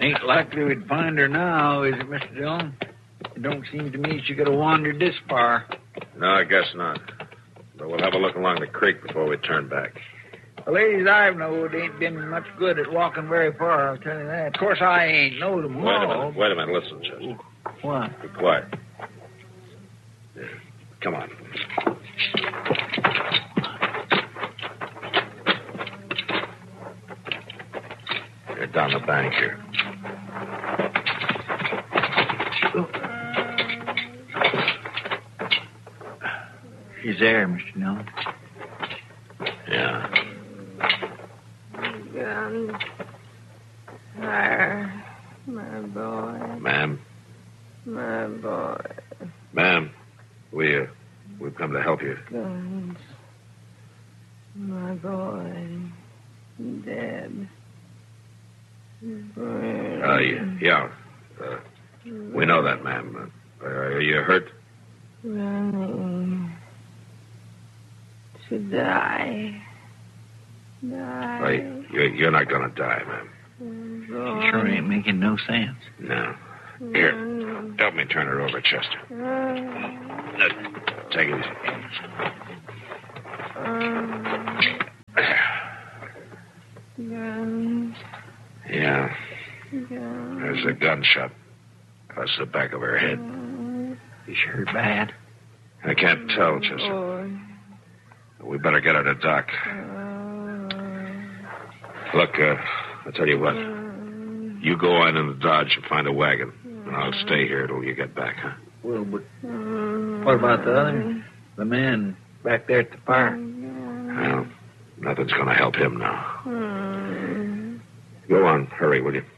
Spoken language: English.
Ain't likely we'd find her now, is it, Mr. Dillon? It don't seem to me she could have wandered this far. No, I guess not. But we'll have a look along the creek before we turn back. The ladies I've knowed ain't been much good at walking very far, I'll tell you that. Of course, I ain't knowed them all. Wait a minute. Listen, Chester. What? Be quiet. Yeah. Come on. You're down the bank here. She's there, Mr. Dillon. Yeah. Gunfire, my boy. Ma'am? My boy. Ma'am, we've come to help you. Guns. My boy. Dead. Yeah. We know that, ma'am. Are you hurt? Running. To die. You're not going to die, ma'am. She sure ain't making no sense. No. Here, help me turn her over, Chester. Take it easy. Guns. Yeah. Guns. There's a gunshot across the back of her head. Is sure bad? I can't tell, Chester. Boy. We better get her to Doc. Look, I'll tell you what. You go on in the Dodge and find a wagon. And I'll stay here till you get back, huh? Well, but what about the other? The man back there at the fire? Well, nothing's going to help him now. Go on. Hurry, will you?